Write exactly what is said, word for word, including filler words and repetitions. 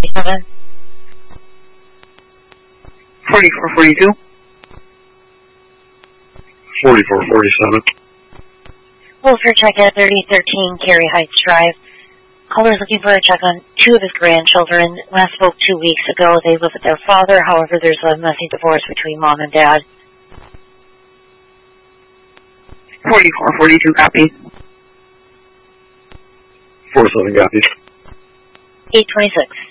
forty-seven. forty-four forty-two. forty-four forty-seven. Wolfer check at thirty thirteen Cary Heights Drive. Caller's looking for a check on two of his grandchildren. Last spoke two weeks ago. They live with their father. However, there's a messy divorce between mom and dad. forty-four forty-two copy. forty-seven copies. eight twenty-six.